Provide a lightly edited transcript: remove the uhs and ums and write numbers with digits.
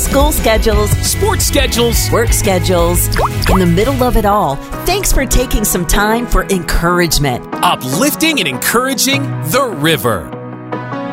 School schedules, sports schedules, work schedules. In the middle of it all, thanks for taking some time for encouragement. uplifting and encouraging the river.